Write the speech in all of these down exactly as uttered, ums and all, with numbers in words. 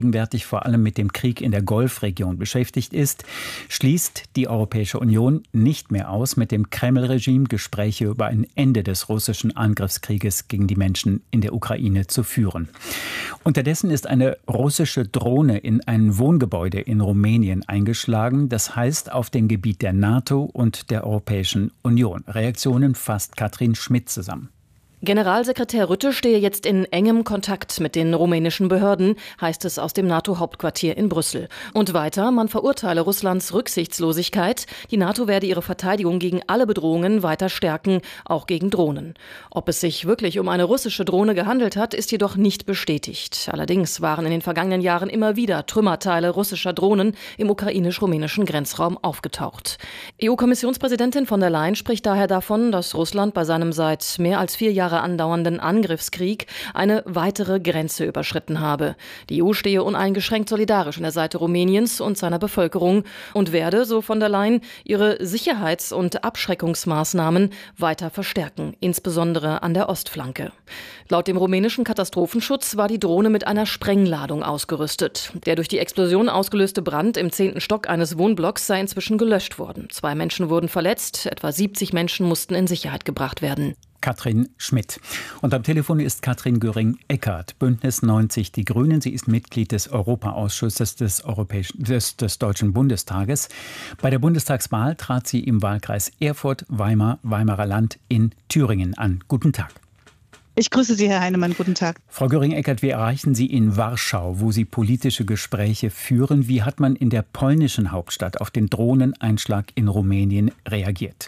gegenwärtig vor allem mit dem Krieg in der Golfregion beschäftigt ist, schließt die Europäische Union nicht mehr aus, mit dem Kreml-Regime Gespräche über ein Ende des russischen Angriffskrieges gegen die Menschen in der Ukraine zu führen. Unterdessen ist eine russische Drohne in ein Wohngebäude in Rumänien eingeschlagen, das heißt auf dem Gebiet der NATO und der Europäischen Union. Reaktionen fasst Katrin Schmidt zusammen. Generalsekretär Rutte stehe jetzt in engem Kontakt mit den rumänischen Behörden, heißt es aus dem NATO-Hauptquartier in Brüssel. Und weiter, man verurteile Russlands Rücksichtslosigkeit. Die NATO werde ihre Verteidigung gegen alle Bedrohungen weiter stärken, auch gegen Drohnen. Ob es sich wirklich um eine russische Drohne gehandelt hat, ist jedoch nicht bestätigt. Allerdings waren in den vergangenen Jahren immer wieder Trümmerteile russischer Drohnen im ukrainisch-rumänischen Grenzraum aufgetaucht. E U-Kommissionspräsidentin von der Leyen spricht daher davon, dass Russland bei seinem seit mehr als vier Jahren andauernden Angriffskrieg eine weitere Grenze überschritten habe. Die E U stehe uneingeschränkt solidarisch an der Seite Rumäniens und seiner Bevölkerung und werde, so von der Leyen, ihre Sicherheits- und Abschreckungsmaßnahmen weiter verstärken, insbesondere an der Ostflanke. Laut dem rumänischen Katastrophenschutz war die Drohne mit einer Sprengladung ausgerüstet. Der durch die Explosion ausgelöste Brand im zehnten Stock eines Wohnblocks sei inzwischen gelöscht worden. Zwei Menschen wurden verletzt, etwa siebzig Menschen mussten in Sicherheit gebracht werden. Katrin Schmidt. Und am Telefon ist Katrin Göring-Eckardt, Bündnis neunzig Die Grünen. Sie ist Mitglied des Europaausschusses des, Europäischen, des, des Deutschen Bundestages. Bei der Bundestagswahl trat sie im Wahlkreis Erfurt, Weimar, Weimarer Land in Thüringen an. Guten Tag. Ich grüße Sie, Herr Heinemann. Guten Tag. Frau Göring-Eckardt, wir erreichen Sie in Warschau, wo Sie politische Gespräche führen. Wie hat man in der polnischen Hauptstadt auf den Drohneneinschlag in Rumänien reagiert?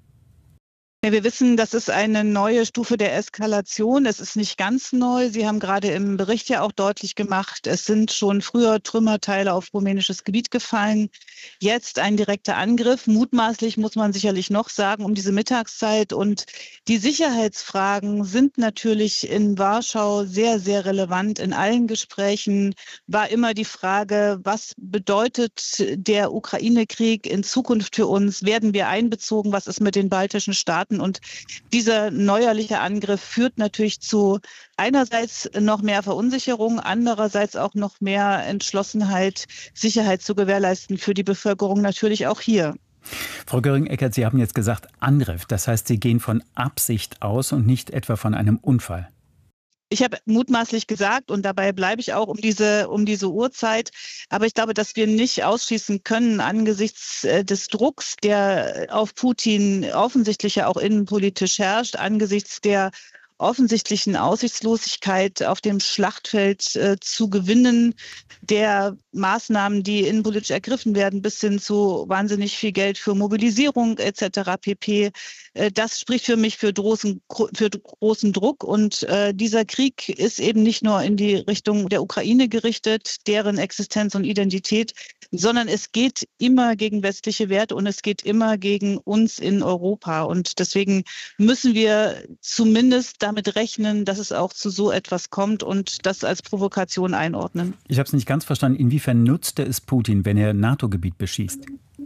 Wir wissen, das ist eine neue Stufe der Eskalation. Es ist nicht ganz neu. Sie haben gerade im Bericht ja auch deutlich gemacht, es sind schon früher Trümmerteile auf rumänisches Gebiet gefallen. Jetzt ein direkter Angriff. Mutmaßlich muss man sicherlich noch sagen, um diese Mittagszeit. Und die Sicherheitsfragen sind natürlich in Warschau sehr, sehr relevant. In allen Gesprächen war immer die Frage, was bedeutet der Ukraine-Krieg in Zukunft für uns? Werden wir einbezogen? Was ist mit den baltischen Staaten? Und dieser neuerliche Angriff führt natürlich zu einerseits noch mehr Verunsicherung, andererseits auch noch mehr Entschlossenheit, Sicherheit zu gewährleisten für die Bevölkerung, natürlich auch hier. Frau Göring-Eckardt, Sie haben jetzt gesagt Angriff. Das heißt, Sie gehen von Absicht aus und nicht etwa von einem Unfall. Ich habe mutmaßlich gesagt, und dabei bleibe ich auch um diese, um diese Uhrzeit, aber ich glaube, dass wir nicht ausschließen können angesichts des Drucks, der auf Putin offensichtlich ja auch innenpolitisch herrscht, angesichts der offensichtlichen Aussichtslosigkeit auf dem Schlachtfeld äh, zu gewinnen, der Maßnahmen, die innenpolitisch ergriffen werden, bis hin zu wahnsinnig viel Geld für Mobilisierung et cetera pp. Äh, das spricht für mich für großen, für großen Druck. Und äh, dieser Krieg ist eben nicht nur in die Richtung der Ukraine gerichtet, deren Existenz und Identität, sondern es geht immer gegen westliche Werte und es geht immer gegen uns in Europa. Und deswegen müssen wir zumindest damit rechnen, dass es auch zu so etwas kommt und das als Provokation einordnen. Ich habe es nicht ganz verstanden. Inwiefern nutzt es Putin, wenn er NATO-Gebiet beschießt?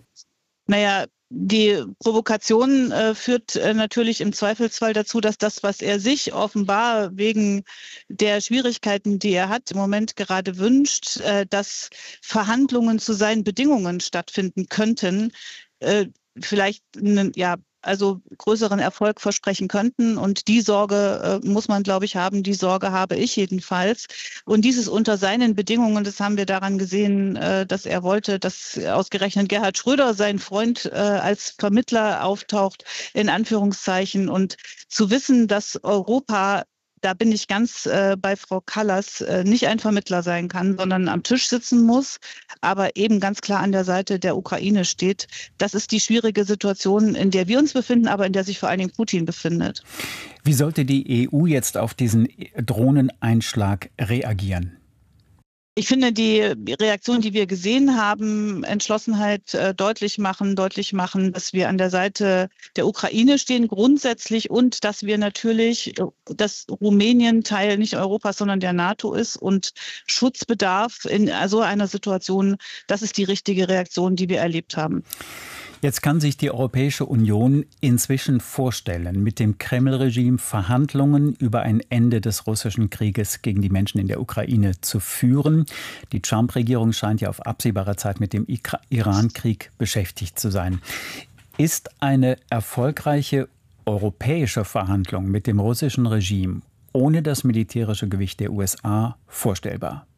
Naja, die Provokation äh, führt äh, natürlich im Zweifelsfall dazu, dass das, was er sich offenbar wegen der Schwierigkeiten, die er hat, im Moment gerade wünscht, äh, dass Verhandlungen zu seinen Bedingungen stattfinden könnten, äh, vielleicht ja also größeren Erfolg versprechen könnten. Und die Sorge äh, muss man, glaube ich, haben. Die Sorge habe ich jedenfalls. Und dieses unter seinen Bedingungen, das haben wir daran gesehen, äh, dass er wollte, dass ausgerechnet Gerhard Schröder, sein Freund, äh, als Vermittler auftaucht, in Anführungszeichen. Und zu wissen, dass Europa, da bin ich ganz äh, bei Frau Kallas, äh, nicht ein Vermittler sein kann, sondern am Tisch sitzen muss, aber eben ganz klar an der Seite der Ukraine steht. Das ist die schwierige Situation, in der wir uns befinden, aber in der sich vor allen Dingen Putin befindet. Wie sollte die E U jetzt auf diesen Drohneneinschlag reagieren? Ich finde, die Reaktion, die wir gesehen haben, Entschlossenheit äh, deutlich machen, deutlich machen, dass wir an der Seite der Ukraine stehen grundsätzlich und dass wir natürlich, dass Rumänien Teil nicht Europas, sondern der NATO ist und Schutzbedarf in so einer Situation, das ist die richtige Reaktion, die wir erlebt haben. Jetzt kann sich die Europäische Union inzwischen vorstellen, mit dem Kreml-Regime Verhandlungen über ein Ende des russischen Krieges gegen die Menschen in der Ukraine zu führen. Die Trump-Regierung scheint ja auf absehbare Zeit mit dem Iran-Krieg beschäftigt zu sein. Ist eine erfolgreiche europäische Verhandlung mit dem russischen Regime ohne das militärische Gewicht der U S A vorstellbar?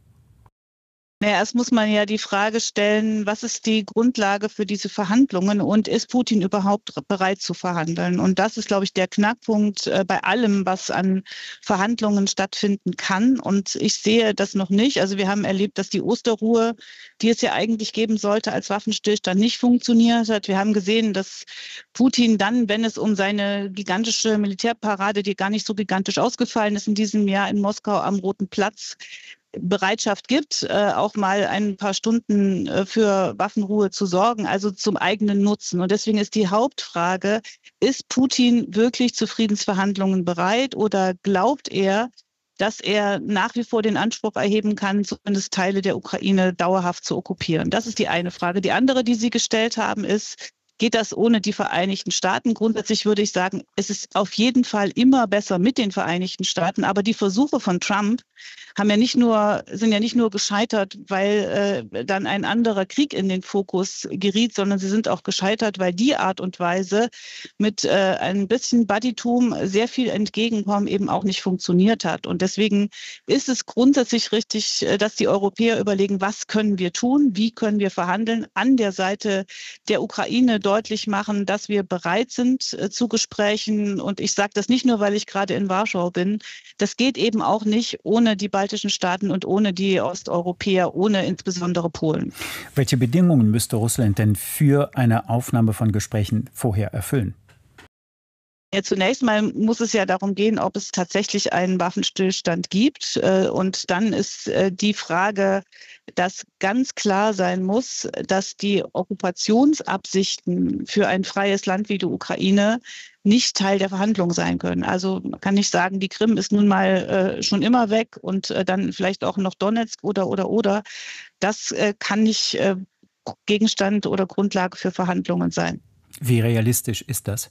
Naja, erst muss man ja die Frage stellen, was ist die Grundlage für diese Verhandlungen und ist Putin überhaupt bereit zu verhandeln? Und das ist, glaube ich, der Knackpunkt äh, bei allem, was an Verhandlungen stattfinden kann. Und ich sehe das noch nicht. Also wir haben erlebt, dass die Osterruhe, die es ja eigentlich geben sollte als Waffenstillstand, nicht funktioniert hat. Wir haben gesehen, dass Putin dann, wenn es um seine gigantische Militärparade, die gar nicht so gigantisch ausgefallen ist in diesem Jahr in Moskau am Roten Platz, Bereitschaft gibt, äh, auch mal ein paar Stunden äh, für Waffenruhe zu sorgen, also zum eigenen Nutzen. Und deswegen ist die Hauptfrage, ist Putin wirklich zu Friedensverhandlungen bereit oder glaubt er, dass er nach wie vor den Anspruch erheben kann, zumindest Teile der Ukraine dauerhaft zu okkupieren? Das ist die eine Frage. Die andere, die Sie gestellt haben, ist, geht das ohne die Vereinigten Staaten? Grundsätzlich würde ich sagen, es ist auf jeden Fall immer besser mit den Vereinigten Staaten. Aber die Versuche von Trump haben ja nicht nur, sind ja nicht nur gescheitert, weil äh, dann ein anderer Krieg in den Fokus geriet, sondern sie sind auch gescheitert, weil die Art und Weise mit äh, ein bisschen Buddytum sehr viel Entgegenkommen eben auch nicht funktioniert hat. Und deswegen ist es grundsätzlich richtig, dass die Europäer überlegen, was können wir tun, wie können wir verhandeln, an der Seite der Ukraine deutlich machen, dass wir bereit sind äh, zu Gesprächen. Und ich sage das nicht nur, weil ich gerade in Warschau bin. Das geht eben auch nicht ohne die baltischen Staaten und ohne die Osteuropäer, ohne insbesondere Polen. Welche Bedingungen müsste Russland denn für eine Aufnahme von Gesprächen vorher erfüllen? Ja, zunächst mal muss es ja darum gehen, ob es tatsächlich einen Waffenstillstand gibt. Und dann ist die Frage, dass ganz klar sein muss, dass die Okkupationsabsichten für ein freies Land wie die Ukraine nicht Teil der Verhandlungen sein können. Also man kann nicht sagen, die Krim ist nun mal schon immer weg und dann vielleicht auch noch Donetsk oder, oder, oder. Das kann nicht Gegenstand oder Grundlage für Verhandlungen sein. Wie realistisch ist das?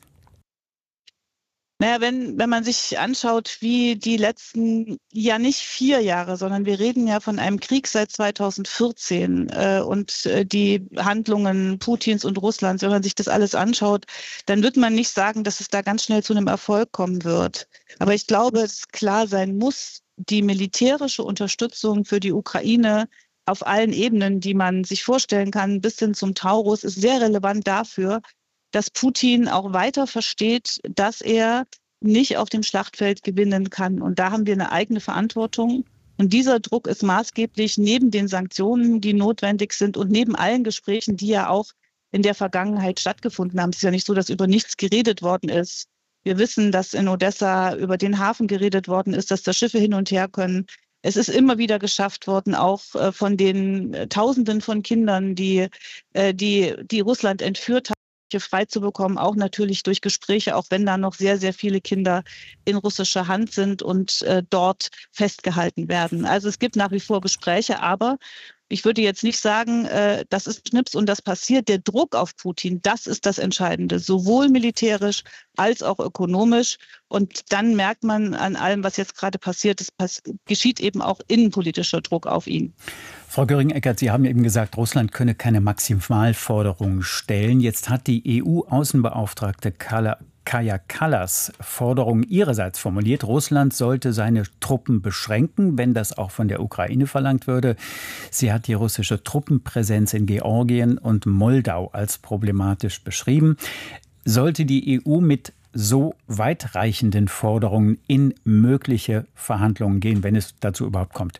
Naja, wenn, wenn man sich anschaut, wie die letzten, ja nicht vier Jahre, sondern wir reden ja von einem Krieg seit zweitausendvierzehn äh, und äh, die Handlungen Putins und Russlands, wenn man sich das alles anschaut, dann wird man nicht sagen, dass es da ganz schnell zu einem Erfolg kommen wird. Aber ich glaube, dass klar sein muss, die militärische Unterstützung für die Ukraine auf allen Ebenen, die man sich vorstellen kann, bis hin zum Taurus, ist sehr relevant dafür, dass Putin auch weiter versteht, dass er nicht auf dem Schlachtfeld gewinnen kann. Und da haben wir eine eigene Verantwortung. Und dieser Druck ist maßgeblich neben den Sanktionen, die notwendig sind und neben allen Gesprächen, die ja auch in der Vergangenheit stattgefunden haben. Es ist ja nicht so, dass über nichts geredet worden ist. Wir wissen, dass in Odessa über den Hafen geredet worden ist, dass da Schiffe hin und her können. Es ist immer wieder geschafft worden, auch von den Tausenden von Kindern, die, die, die Russland entführt hat, frei zu bekommen, auch natürlich durch Gespräche, auch wenn da noch sehr, sehr viele Kinder in russischer Hand sind und äh, dort festgehalten werden. Also es gibt nach wie vor Gespräche, aber ich würde jetzt nicht sagen, äh, das ist Schnips und das passiert. Der Druck auf Putin, das ist das Entscheidende, sowohl militärisch als auch ökonomisch. Und dann merkt man an allem, was jetzt gerade passiert, es pass- geschieht eben auch innenpolitischer Druck auf ihn. Frau Göring-Eckardt, Sie haben eben gesagt, Russland könne keine Maximalforderungen stellen. Jetzt hat die E U-Außenbeauftragte Kaja Kallas Forderungen ihrerseits formuliert. Russland sollte seine Truppen beschränken, wenn das auch von der Ukraine verlangt würde. Sie hat die russische Truppenpräsenz in Georgien und Moldau als problematisch beschrieben. Sollte die E U mit so weitreichenden Forderungen in mögliche Verhandlungen gehen, wenn es dazu überhaupt kommt?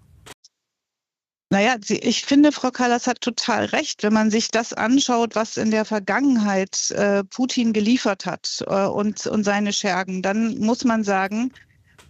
Naja, ich finde, Frau Kallas hat total recht, wenn man sich das anschaut, was in der Vergangenheit äh, Putin geliefert hat äh, und, und seine Schergen, dann muss man sagen,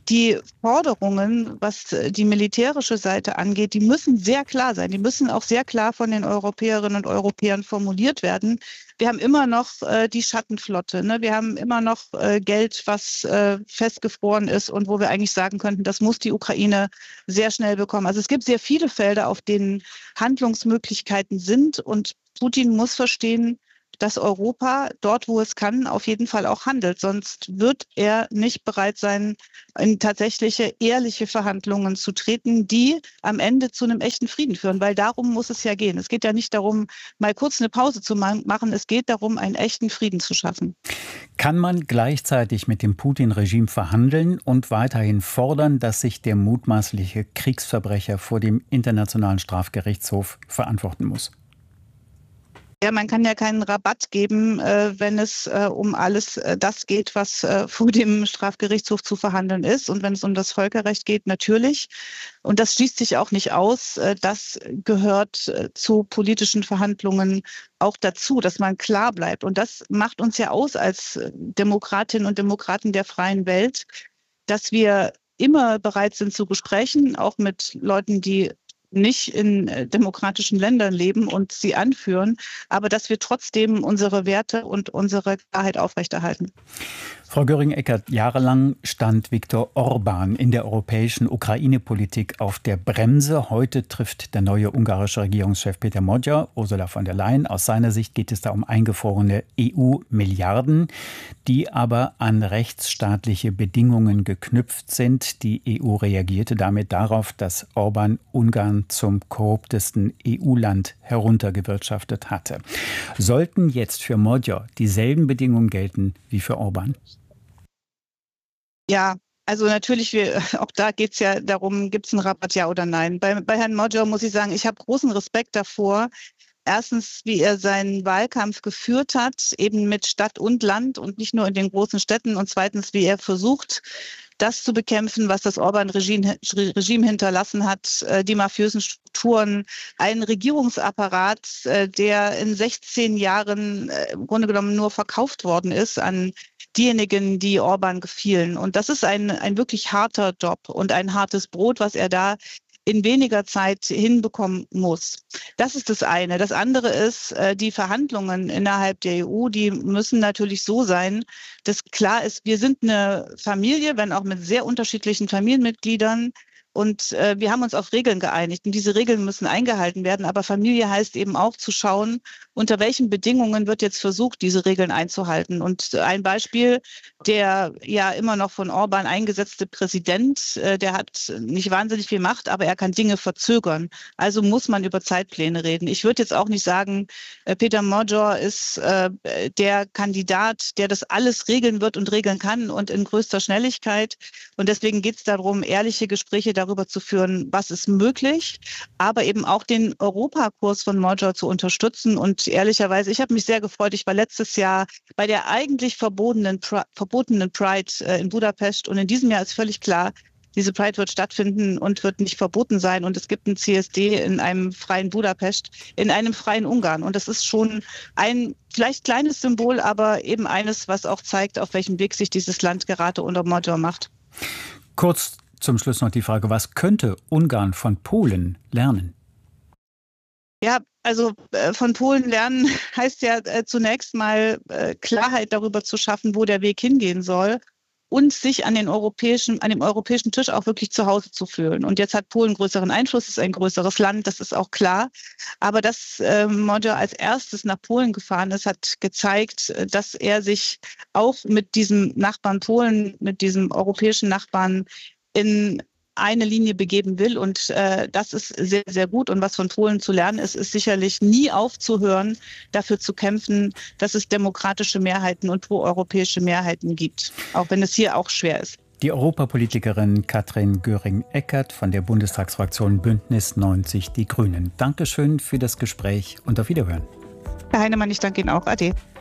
Die Forderungen, was die militärische Seite angeht, die müssen sehr klar sein. Die müssen auch sehr klar von den Europäerinnen und Europäern formuliert werden. Wir haben immer noch äh, die Schattenflotte, ne? Wir haben immer noch äh, Geld, was äh, festgefroren ist und wo wir eigentlich sagen könnten, das muss die Ukraine sehr schnell bekommen. Also es gibt sehr viele Felder, auf denen Handlungsmöglichkeiten sind, und Putin muss verstehen, dass Europa dort, wo es kann, auf jeden Fall auch handelt. Sonst wird er nicht bereit sein, in tatsächliche, ehrliche Verhandlungen zu treten, die am Ende zu einem echten Frieden führen. Weil darum muss es ja gehen. Es geht ja nicht darum, mal kurz eine Pause zu machen. Es geht darum, einen echten Frieden zu schaffen. Kann man gleichzeitig mit dem Putin-Regime verhandeln und weiterhin fordern, dass sich der mutmaßliche Kriegsverbrecher vor dem Internationalen Strafgerichtshof verantworten muss? Ja, man kann ja keinen Rabatt geben, äh, wenn es äh, um alles äh, das geht, was äh, vor dem Strafgerichtshof zu verhandeln ist. Und wenn es um das Völkerrecht geht, natürlich. Und das schließt sich auch nicht aus. Äh, das gehört äh, zu politischen Verhandlungen auch dazu, dass man klar bleibt. Und das macht uns ja aus als Demokratinnen und Demokraten der freien Welt, dass wir immer bereit sind zu Gesprächen, auch mit Leuten, die nicht in demokratischen Ländern leben und sie anführen, aber dass wir trotzdem unsere Werte und unsere Klarheit aufrechterhalten. Frau Göring-Eckardt, jahrelang stand Viktor Orbán in der europäischen Ukraine-Politik auf der Bremse. Heute trifft der neue ungarische Regierungschef Péter Magyar Ursula von der Leyen. Aus seiner Sicht geht es da um eingefrorene E U-Milliarden, die aber an rechtsstaatliche Bedingungen geknüpft sind. Die E U reagierte damit darauf, dass Orbán Ungarn zum korruptesten E U-Land heruntergewirtschaftet hatte. Sollten jetzt für Magyar dieselben Bedingungen gelten wie für Orbán? Ja, also natürlich, wir, auch da geht es ja darum, gibt es einen Rabatt, ja oder nein. Bei, bei Herrn Magyar muss ich sagen, ich habe großen Respekt davor. Erstens, wie er seinen Wahlkampf geführt hat, eben mit Stadt und Land und nicht nur in den großen Städten. Und zweitens, wie er versucht, das zu bekämpfen, was das Orbán-Regime Regime hinterlassen hat, die mafiösen Strukturen, einen Regierungsapparat, der in sechzehn Jahren im Grunde genommen nur verkauft worden ist an diejenigen, die Orbán gefielen. Und das ist ein, ein wirklich harter Job und ein hartes Brot, was er da in weniger Zeit hinbekommen muss. Das ist das eine. Das andere ist, die Verhandlungen innerhalb der E U, die müssen natürlich so sein, dass klar ist, wir sind eine Familie, wenn auch mit sehr unterschiedlichen Familienmitgliedern. Und äh, wir haben uns auf Regeln geeinigt. Und diese Regeln müssen eingehalten werden. Aber Familie heißt eben auch zu schauen, unter welchen Bedingungen wird jetzt versucht, diese Regeln einzuhalten. Und ein Beispiel, der ja immer noch von Orbán eingesetzte Präsident, äh, der hat nicht wahnsinnig viel Macht, aber er kann Dinge verzögern. Also muss man über Zeitpläne reden. Ich würde jetzt auch nicht sagen, äh, Péter Magyar ist äh, der Kandidat, der das alles regeln wird und regeln kann und in größter Schnelligkeit. Und deswegen geht es darum, ehrliche Gespräche darüber zu führen, was ist möglich, aber eben auch den Europakurs von Magyar zu unterstützen. Und ehrlicherweise, ich habe mich sehr gefreut. Ich war letztes Jahr bei der eigentlich verbotenen, verbotenen Pride in Budapest, und in diesem Jahr ist völlig klar, diese Pride wird stattfinden und wird nicht verboten sein. Und es gibt ein C S D in einem freien Budapest, in einem freien Ungarn. Und das ist schon ein vielleicht kleines Symbol, aber eben eines, was auch zeigt, auf welchem Weg sich dieses Land gerade unter Magyar macht. Kurz zum Schluss noch die Frage, was könnte Ungarn von Polen lernen? Ja, also äh, von Polen lernen heißt ja äh, zunächst mal äh, Klarheit darüber zu schaffen, wo der Weg hingehen soll, und sich an den europäischen, an dem europäischen Tisch auch wirklich zu Hause zu fühlen. Und jetzt hat Polen größeren Einfluss, ist ein größeres Land, das ist auch klar. Aber dass äh, Magyar als erstes nach Polen gefahren ist, hat gezeigt, dass er sich auch mit diesem Nachbarn Polen, mit diesem europäischen Nachbarn in eine Linie begeben will. Und äh, das ist sehr, sehr gut. Und was von Polen zu lernen ist, ist sicherlich nie aufzuhören, dafür zu kämpfen, dass es demokratische Mehrheiten und proeuropäische Mehrheiten gibt. Auch wenn es hier auch schwer ist. Die Europapolitikerin Katrin Göring-Eckardt von der Bundestagsfraktion Bündnis neunzig Die Grünen. Dankeschön für das Gespräch und auf Wiederhören. Herr Heinemann, ich danke Ihnen auch. Ade.